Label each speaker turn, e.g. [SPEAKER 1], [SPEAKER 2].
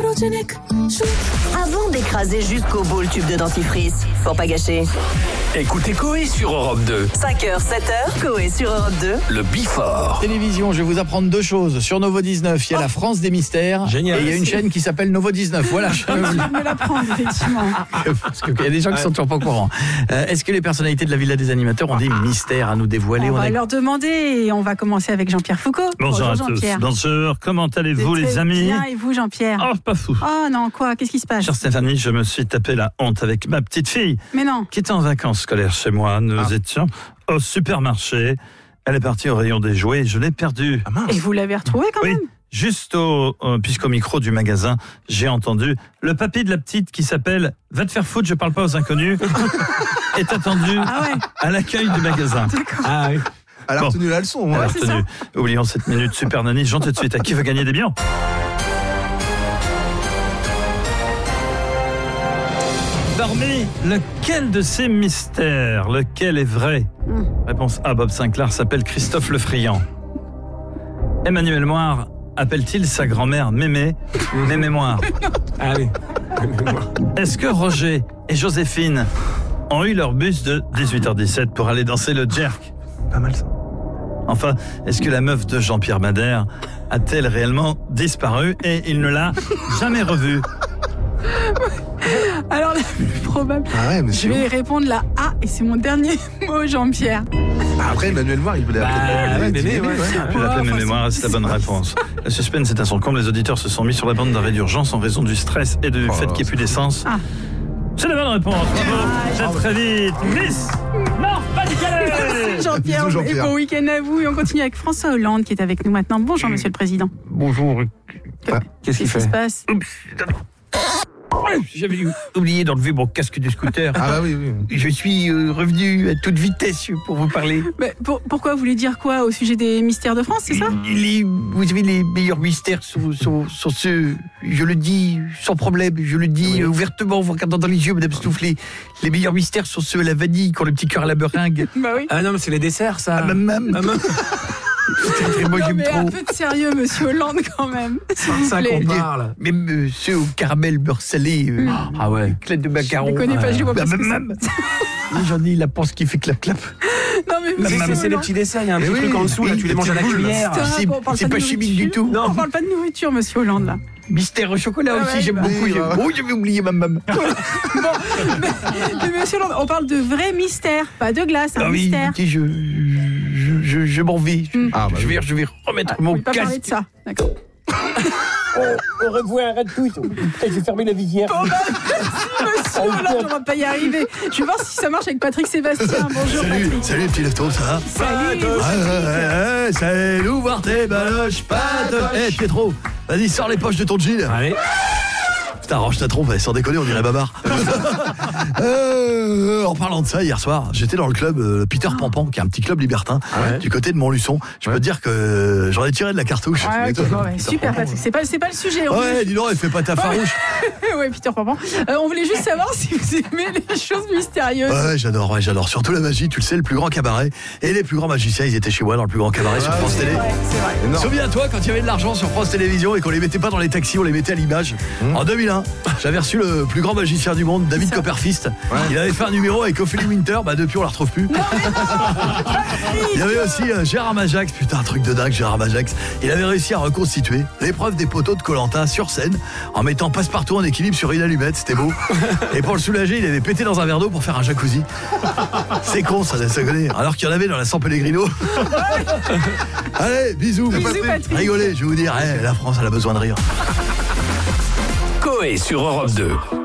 [SPEAKER 1] Avant d'écraser jusqu'au bout le tube de dentifrice, pour pas gâcher.
[SPEAKER 2] Écoutez Coé sur Europe 2.
[SPEAKER 1] 5h, 7h, Coé sur Europe 2.
[SPEAKER 2] Le Before.
[SPEAKER 3] Télévision, je vais vous apprendre deux choses. Sur Novo 19, il y a la France des mystères.
[SPEAKER 4] Génial.
[SPEAKER 3] Et il y a une chaîne qui s'appelle Novo 19. Voilà.
[SPEAKER 5] Je vais l'apprendre, effectivement.
[SPEAKER 3] Parce qu'il y a des gens qui sont toujours pas au courant. Est-ce que les personnalités de la Villa des Animateurs ont des mystères à nous dévoiler?
[SPEAKER 5] On va leur demander et on va commencer avec Jean-Pierre Foucault.
[SPEAKER 4] Bonjour à tous.
[SPEAKER 5] Jean-Pierre.
[SPEAKER 4] Bonjour, comment allez-vous les amis?
[SPEAKER 5] Bien, et vous Jean-Pierre?
[SPEAKER 4] Oh, pas fou.
[SPEAKER 5] Oh non, quoi? Qu'est-ce qui se passe?
[SPEAKER 4] Chère Stéphanie, je me suis tapé la honte avec ma petite fille
[SPEAKER 5] Mais non.
[SPEAKER 4] qui était en vacances scolaires chez moi. Nous étions au supermarché. Elle est partie au rayon des jouets et je l'ai perdue.
[SPEAKER 5] Et vous l'avez retrouvé quand même?
[SPEAKER 4] Juste puisqu'au micro du magasin, j'ai entendu le papy de la petite qui s'appelle « Va te faire foutre, je parle pas aux inconnus » est attendu à l'accueil du magasin.
[SPEAKER 5] D'accord.
[SPEAKER 4] Ah oui.
[SPEAKER 6] Elle a retenu la leçon.
[SPEAKER 4] Elle a
[SPEAKER 5] c'est
[SPEAKER 4] retenu. Oublions cette minute super nanny. Jean, tout de suite, à qui veut gagner des biens? Parmi lequel de ces mystères, lequel est vrai? Réponse A, Bob Sinclair s'appelle Christophe Le Friand. Emmanuel Moire appelle-t-il sa grand-mère Mémé Mémoire? Ah oui. Est-ce que Roger et Joséphine ont eu leur bus de 18h17 pour aller danser le jerk?
[SPEAKER 6] Pas mal ça.
[SPEAKER 4] Enfin, est-ce que la meuf de Jean-Pierre Madère a-t-elle réellement disparu et il ne l'a jamais revue?
[SPEAKER 5] Alors la plus probable, je vais répondre la A et c'est mon dernier mot Jean-Pierre.
[SPEAKER 6] Après Emmanuel Moire, il voulait appeler.
[SPEAKER 4] Je vais l'appeler Mémoire, c'est la bonne réponse. Le suspense est à son comble, les auditeurs se sont mis sur la bande d'arrêt d'urgence en raison du stress et du fait qu'il n'y ait plus d'essence. C'est la bonne réponse, bravo. C'est très vite. Miss Nord-Pas-de-Calais.
[SPEAKER 5] Jean-Pierre,
[SPEAKER 6] Bisous,
[SPEAKER 5] et
[SPEAKER 6] Jean-Pierre.
[SPEAKER 5] bon week-end à vous. Et on continue avec François Hollande qui est avec nous maintenant. Bonjour Monsieur le Président.
[SPEAKER 4] Bonjour.
[SPEAKER 5] Qu'est-ce qui se passe?
[SPEAKER 4] J'avais oublié d'enlever mon casque de scooter.
[SPEAKER 6] Ah bah oui.
[SPEAKER 4] Je suis revenu à toute vitesse pour vous parler.
[SPEAKER 5] Mais pourquoi vous voulez dire quoi au sujet des mystères de France, c'est ça?
[SPEAKER 4] Vous savez, les meilleurs mystères sont ceux, je le dis sans problème, je le dis ouvertement, vous regardant dans les yeux, Madame Stoufflet. Les meilleurs mystères sont ceux à la vanille, qui ont le petit cœur à la meringue.
[SPEAKER 5] Bah oui.
[SPEAKER 7] Ah non, mais c'est les desserts, ça.
[SPEAKER 4] Moi,
[SPEAKER 5] Non,
[SPEAKER 4] j'aime
[SPEAKER 5] mais
[SPEAKER 4] trop.
[SPEAKER 5] un peu de sérieux, Monsieur Hollande, quand même.
[SPEAKER 7] C'est ça qu'on parle.
[SPEAKER 4] Même ceux au caramel beurre salé,
[SPEAKER 7] Ah ouais.
[SPEAKER 4] éclate de macaron.
[SPEAKER 5] Je connais pas, je les vois pas.
[SPEAKER 4] J'en ai la panse qui fait clap-clap.
[SPEAKER 5] Non, mais Monsieur
[SPEAKER 7] C'est les
[SPEAKER 5] Hollande.
[SPEAKER 7] petits desserts, il y a un petit truc en dessous, là, tu les manges à la cuillère.
[SPEAKER 5] Stop, on parle
[SPEAKER 4] C'est pas
[SPEAKER 5] de
[SPEAKER 4] chimique
[SPEAKER 5] nourriture.
[SPEAKER 4] du tout.
[SPEAKER 5] Non, on parle pas de nourriture, Monsieur Hollande, là.
[SPEAKER 4] Mystère au chocolat
[SPEAKER 5] Ah
[SPEAKER 4] aussi,
[SPEAKER 5] ouais,
[SPEAKER 4] j'aime
[SPEAKER 5] bah
[SPEAKER 4] beaucoup. J'avais oublié ma maman.
[SPEAKER 5] Mais Monsieur Hollande, on parle de vrais mystères, pas de glace, un mystère.
[SPEAKER 4] Ok, je m'en vais. Je vais remettre mon
[SPEAKER 5] On peut pas parler de
[SPEAKER 4] casque.
[SPEAKER 5] ça, d'accord.
[SPEAKER 4] Au revoir à tous. Je vais fermer la visière.
[SPEAKER 5] Bon, bah, Monsieur Hollande, on va pas y arriver. Je vais voir si ça marche avec Patrick Sébastien. Bonjour Patrick.
[SPEAKER 6] Salut petit lève-tôt, ça va?
[SPEAKER 5] Salut.
[SPEAKER 6] Salut, voir tes baloches, pas de... Pietro, vas-y, sors les poches de ton jean.
[SPEAKER 7] Allez.
[SPEAKER 6] Putain, range ta trompe, sans déconner, on dirait Babar. En parlant de ça, hier soir, j'étais dans le club Peter Pampan, qui est un petit club libertin, du côté de Montluçon. Je peux te dire que j'en ai tiré de la cartouche.
[SPEAKER 5] Ouais, ok, bon, ouais, super Patrick, c'est pas le sujet.
[SPEAKER 6] Ouais, dis donc, elle fait pas ta farouche.
[SPEAKER 5] Ouais, Peter Pampan. On voulait juste savoir si vous aimez les choses mystérieuses.
[SPEAKER 6] Ouais, j'adore. Surtout la magie, tu le sais, le plus grand cabaret. Et les plus grands magiciens, ils étaient chez moi dans le plus grand cabaret sur France Télé.
[SPEAKER 5] C'est vrai.
[SPEAKER 6] Souviens-toi quand il y avait de l'argent sur France Télévisions et qu'on les mettait pas dans les taxis, on les mettait à l'image. En 2001, j'avais reçu le plus grand magicien du monde, David Copperfist. Il avait fait un numéro avec Ophélie Winter, depuis on la retrouve plus. Il y avait aussi Gérard Majax, putain, un truc de dingue, Gérard Majax. Il avait réussi à reconstituer l'épreuve des poteaux de Koh-Lanta sur scène en mettant Passepartout en équilibre sur une allumette, c'était beau. Et pour le soulager, il avait pété dans un verre d'eau pour faire un jacuzzi. C'est con, ça connaît. Alors qu'il y en avait dans la San Pellegrino. Allez, bisous.
[SPEAKER 5] Bisous, Patrick.
[SPEAKER 6] Rigolez, je vais vous dire, la France, elle a besoin de rire.
[SPEAKER 2] Coé sur Europe 2.